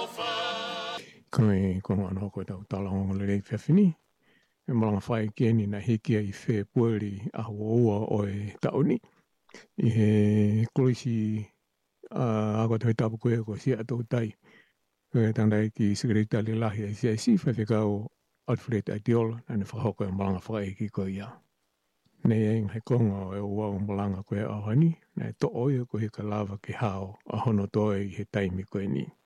Koe ano koe tau talango le rei whiawhini. E malanga whae keni na hekia I whē pueri a ua o e tauni. I he kloisi ako te tapu koe ko si atou tai. Koe tangdai ki Sekreta le lahi a si whawhikau Alfred Aidiola na ne whahoko e malanga whae ki koe ia. Nei e ngai konga e ua o malanga koe au hani. Na e to oia ko he ka lava ke hao a hono toi he taimi koe ni.